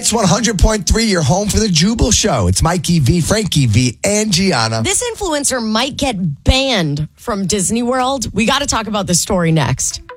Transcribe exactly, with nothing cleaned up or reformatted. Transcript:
Hits one hundred point three, your home for the Jubal Show. It's Mikey V, Frankie V, and Gianna. This influencer might get banned from Disney World. We got to talk about this story next.